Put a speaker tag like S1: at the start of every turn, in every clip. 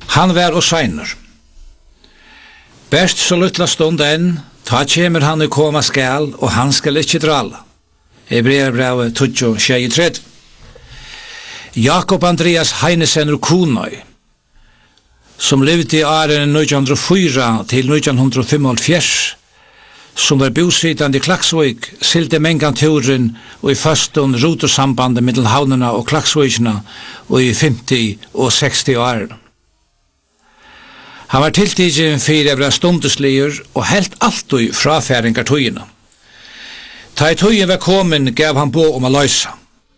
S1: Han var og seinur. Best så luttla stund enn, ta kjemer han i koma skal, og han skal ikkje drala. Hebreerbrevet 12:23. Jakob Andreas Heinesen ur Kunøy, som levde i åren 1904 til 1975, som var bosidande i Klaksvik, silte mengan turen og i førstun rotosambandet mellom havnena og Klaksvikina og i 50 og 60 år. Han var tiltidgen for evra stundeslier og helt alltid frafæringar tøyina. Ta i tøyen var komen gav han bo om a løysa.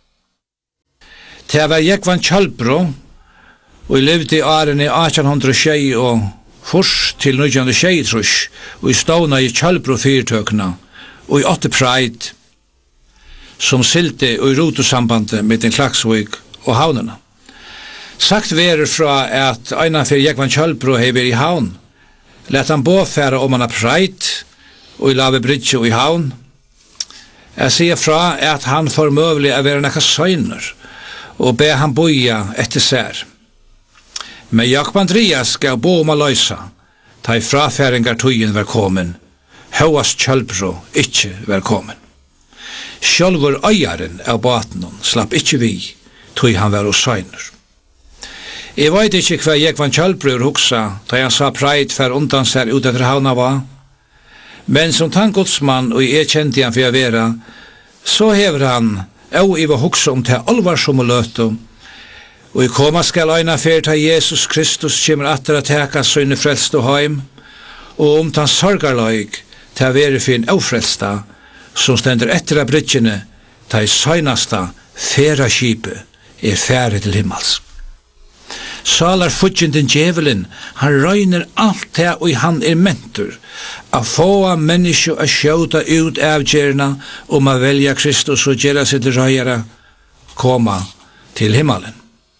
S1: Det var Jekvan Kjølbro, og jeg levde i årene 1806 og først til 1906, og jeg ståna i Kjølbro-fyrtøkene, og i 8 pride, som silte og i rotosambandet med den Klaksvik og havnene. Sagt verer fra at einanfor Jekvan Kjølbro hever i havn, let han båfæra om han har pride, og i lave bridge og i havn. Jeg sier fra at han får møvelig å være nekka søgner, og be han boja etter sær. Men Jakob Andreas gav bo om a løysa, ta i frafæringar tøyen var komen, høyast Kjølbro ikkje var komen. Sjølvor øyaren av batenon slapp ikkje vi, tøy han var og søgner. Jeg vet ikkje hva Jekvan Kjølbro hugsa, da han sa preit for undan sær ut etter havna var, men som tangodsmann og jeg kjente han for å være, så hever han og jeg var hugsa om til alvarsom og løtu, og i koma skal øyna fyr til Jesus Kristus kommer atter å teka sønne frelst og heim, og om tan sorgarløyg til å være for en aufrelsta, som stender etter av bridgjene, til søgnasta færa skipet fære til himmels. Salar futjenden djevelen, han røyner alt det og han mentor, a få mennesker a skjøta ut avgjerna om a velja Kristus og gjera sitt røyere koma til himmelen.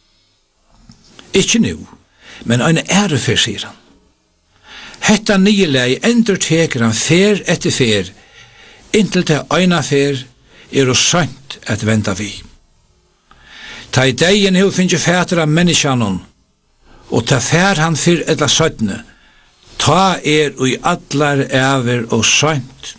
S1: Ikke nu, men en ærefer, sier han. Hetta nye lei enderteker han fer etter fer, inntil til øyna fer og sant at venta vi. Ta i degen hev finnje fæter av menneskjanon, og ta fær han fyr etla søttene, ta og i allar æver og sant.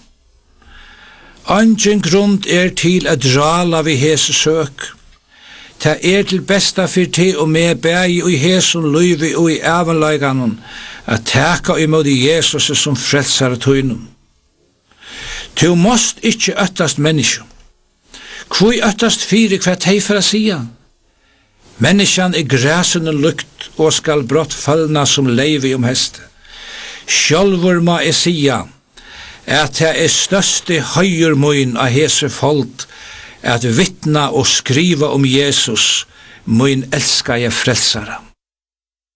S1: Angen grund til at drala vi hese søk, ta til besta fyr te og med bægi og i hesun løyvi og i ævenløyganon, at teka imod Jesus som frelsar tøynum. Tu måst ikkje øttast menneskjum. Kvoi øttast fyri hva teifra sia? Menneskjan græsende lukt og skal brått fallna som leivi heste. Sjálvur ma sia at det største høyur moin av hese folk at vittna og skriva om Jesus, moin elskaje frelsara.